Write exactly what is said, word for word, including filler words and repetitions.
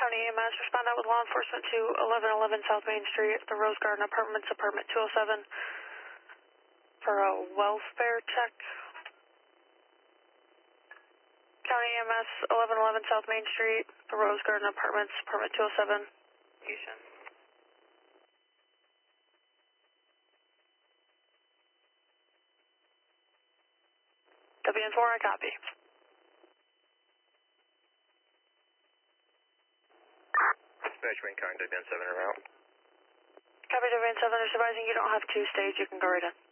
County E M S, respond out with law enforcement to eleven eleven South Main Street, the Rose Garden Apartments, apartment two oh seven, for a welfare check. County E M S, eleven eleven South Main Street, the Rose Garden Apartments, apartment two oh seven. Houston. W N four, I copy. Dispatch Wayne Kong, W N seven around. Copy W N seven, is advising you don't have two stage, you can go right in.